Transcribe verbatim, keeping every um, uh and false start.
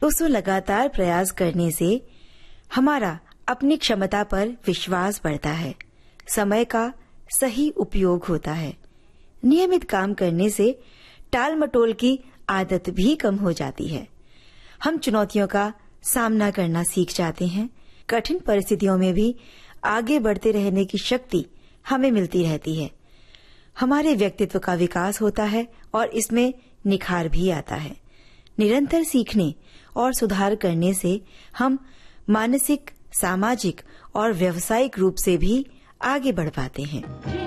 दोस्तों, लगातार प्रयास करने से हमारा अपनी क्षमता पर विश्वास बढ़ता है, समय का सही उपयोग होता है। नियमित काम करने से टाल मटोल की आदत भी कम हो जाती है। हम चुनौतियों का सामना करना सीख जाते हैं। कठिन परिस्थितियों में भी आगे बढ़ते रहने की शक्ति हमें मिलती रहती है। हमारे व्यक्तित्व का विकास होता है और इसमें निखार भी आता है। निरंतर सीखने और सुधार करने से हम मानसिक, सामाजिक और व्यावसायिक रूप से भी आगे बढ़ पाते हैं।